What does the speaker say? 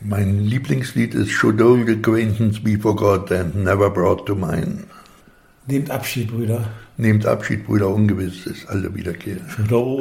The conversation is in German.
Mein Lieblingslied ist Should Old Acquaintance Be Forgot and Never Brought to Mind. Nehmt Abschied, Brüder. Nehmt Abschied, Brüder, ungewiss ist alle Wiederkehr. Should